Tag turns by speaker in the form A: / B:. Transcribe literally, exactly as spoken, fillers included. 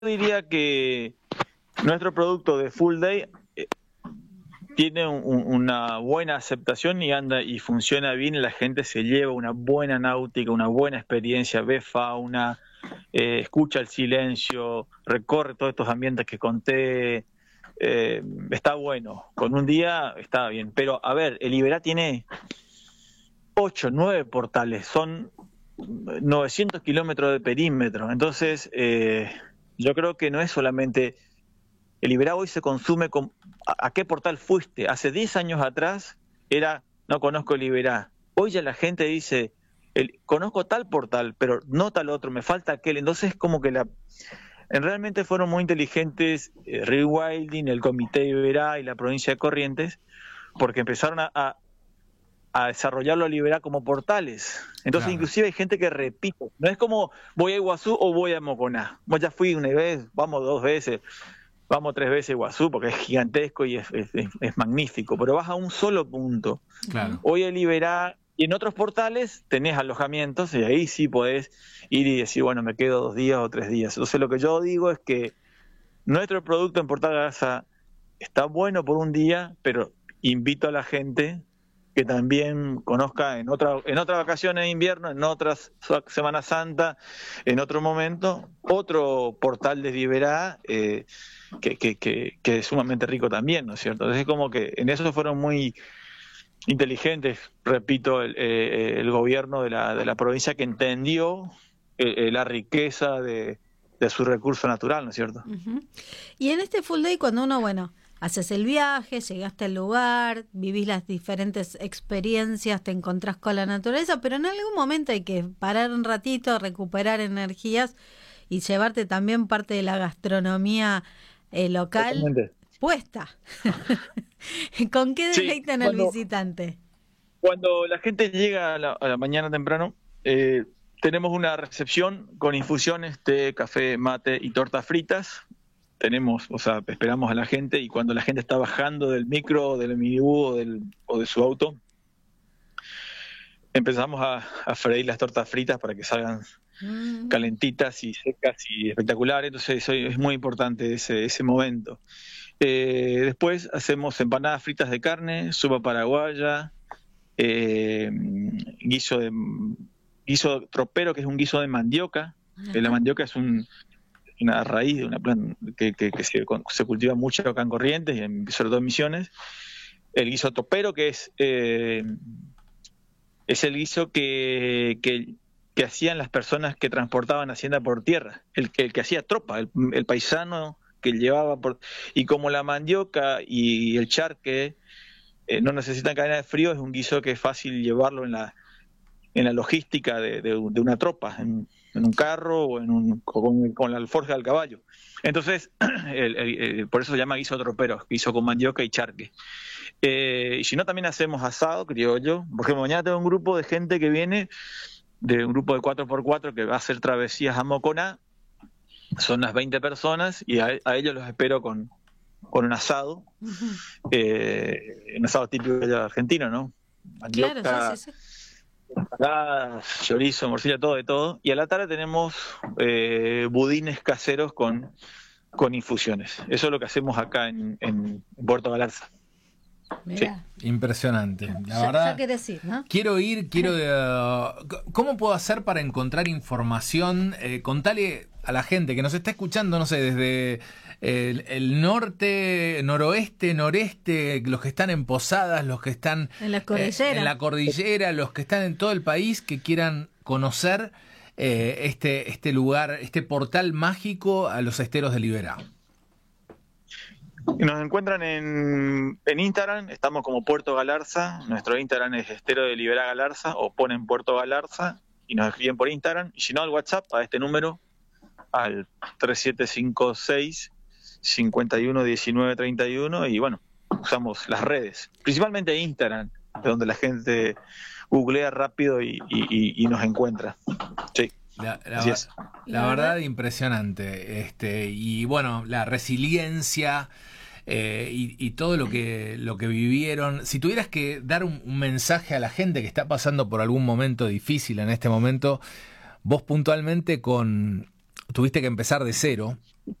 A: diría que nuestro producto de Full Day eh, tiene un, una buena aceptación y anda y funciona bien, la gente se lleva una buena náutica, una buena experiencia, ve fauna, eh, escucha el silencio, recorre todos estos ambientes que conté, eh, está bueno, con un día está bien, pero a ver, el Iberá tiene ocho, nueve portales, son novecientos kilómetros de perímetro, entonces eh, yo creo que no es solamente... El Iberá hoy se consume con... ¿A, a qué portal fuiste? Hace diez años atrás era, no conozco el Iberá. Hoy ya la gente dice, el, conozco tal portal, pero no tal otro, me falta aquel. Entonces como que la... Realmente fueron muy inteligentes eh, Rewilding, el Comité Iberá y la provincia de Corrientes, porque empezaron a, a, a desarrollarlo al Iberá como portales. Entonces claro. Inclusive hay gente que repite. No es como voy a Iguazú o voy a Moconá. Vos ya fui una vez, vamos dos veces. Vamos tres veces a Iguazú porque es gigantesco y es, es, es magnífico, pero vas a un solo punto.
B: Claro.
A: Hoy el Iberá, y en otros portales tenés alojamientos y ahí sí podés ir y decir, bueno, me quedo dos días o tres días. Entonces lo que yo digo es que nuestro producto en Portal Galarza está bueno por un día, pero invito a la gente que también conozca en otra en otras vacaciones de invierno, en otras Semana Santa, en otro momento, otro portal de Iberá, eh, Que, que, que, que es sumamente rico también, ¿no es cierto? Entonces como que en eso fueron muy inteligentes, repito, el, eh, el gobierno de la, de la provincia que entendió eh, la riqueza de, de su recurso natural, ¿no es cierto?
C: Uh-huh. Y en este Full Day, cuando uno, bueno, haces el viaje, llegaste al lugar, vivís las diferentes experiencias, te encontrás con la naturaleza, pero en algún momento hay que parar un ratito, recuperar energías y llevarte también parte de la gastronomía Eh, local Totalmente. Puesta. ¿Con qué deleitan sí, al visitante?
A: Cuando la gente llega a la, a la mañana temprano, eh, tenemos una recepción con infusiones, té, café, mate y tortas fritas. Tenemos, o sea, esperamos a la gente y cuando la gente está bajando del micro, del minibús o, del, o de su auto, empezamos a, a freír las tortas fritas para que salgan mm. calentitas y secas y espectaculares. Entonces eso es muy importante ese, ese momento. Eh, después hacemos empanadas fritas de carne, sopa paraguaya, eh, guiso de guiso tropero, que es un guiso de mandioca. Uh-huh. La mandioca es un, una raíz de una planta que, que, que se, se cultiva mucho acá en Corrientes y en, sobre todo en Misiones. El guiso tropero, que es... Eh, es el guiso que, que, que hacían las personas que transportaban hacienda por tierra, el que, el que hacía tropa, el, el paisano que llevaba por... Y como la mandioca y el charque eh, no necesitan cadena de frío, es un guiso que es fácil llevarlo en la, en la logística de, de, de una tropa, en, en un carro o en un, con, con la alforja del caballo. Entonces, el, el, el, por eso se llama guiso tropero, guiso con mandioca y charque. Eh, y si no, también hacemos asado criollo, porque mañana tengo un grupo de gente que viene, de un grupo de cuatro por cuatro que va a hacer travesías a Moconá, son unas veinte personas y a, a ellos los espero con, con un asado, uh-huh. eh, un asado típico de argentino, ¿no? Mandioca, claro, sí, sí, sí. Ensaladas, chorizo, morcilla, todo de todo, y a la tarde tenemos eh, budines caseros con, con infusiones. Eso es lo que hacemos acá en, en, en Puerto Galarza.
B: Sí. Impresionante, la
C: ya,
B: verdad.
C: Ya qué decir, ¿no?
B: Quiero ir, quiero. Uh, ¿Cómo puedo hacer para encontrar información? Eh, contale a la gente que nos está escuchando, no sé, desde el, el norte, noroeste, noreste, los que están en Posadas, los que están
C: en la cordillera,
B: eh, en la cordillera, los que están en todo el país, que quieran conocer eh, este, este lugar, este portal mágico a los esteros del Iberá.
A: Nos encuentran en, en Instagram, estamos como Puerto Galarza, nuestro Instagram es Estero del Iberá Galarza, o ponen Puerto Galarza y nos escriben por Instagram, y si no al WhatsApp, a este número, al tres siete cinco seis, cinco uno uno nueve tres uno, y bueno, usamos las redes, principalmente Instagram, de donde la gente googlea rápido y, y, y nos encuentra. Sí.
B: La, la, la verdad impresionante, este y bueno, la resiliencia eh, y, y todo lo que lo que vivieron. Si tuvieras que dar un, un mensaje a la gente que está pasando por algún momento difícil en este momento, vos puntualmente con tuviste que empezar de cero,